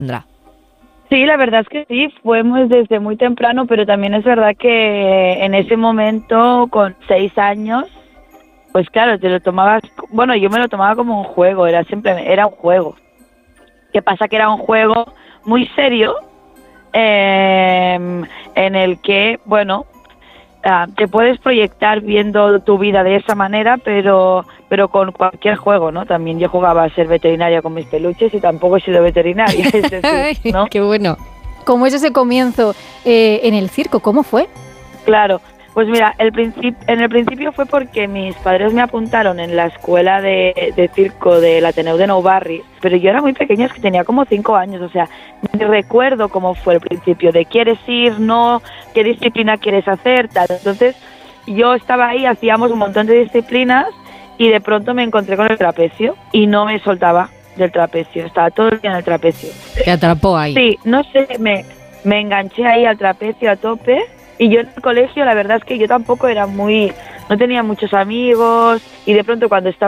Sandra. Sí, la verdad es que sí, fuimos desde muy temprano, pero también es verdad que en ese momento, con 6 años, pues claro, te lo tomabas, bueno, yo me lo tomaba como un juego, era un juego. ¿Qué pasa? Que era un juego muy serio, en el que, bueno, te puedes proyectar viendo tu vida de esa manera, pero con cualquier juego, ¿no? También yo jugaba a ser veterinaria con mis peluches y tampoco he sido veterinaria, es decir, ¿no? Qué bueno. ¿Cómo es ese comienzo en el circo? ¿Cómo fue? Claro, pues mira, en el principio fue porque mis padres me apuntaron en la escuela de circo del Ateneu de Nou Barris, pero yo era muy pequeña, es que tenía como 5 años, o sea, ni recuerdo cómo fue el principio, de quieres ir, no, qué disciplina quieres hacer, tal. Entonces yo estaba ahí, hacíamos un montón de disciplinas y de pronto me encontré con el trapecio y no me soltaba del trapecio, estaba todo el día en el trapecio. Te atrapó ahí. Sí, no sé, me enganché ahí al trapecio a tope. Y yo en el colegio, la verdad es que yo tampoco era no tenía muchos amigos, y de pronto cuando estaba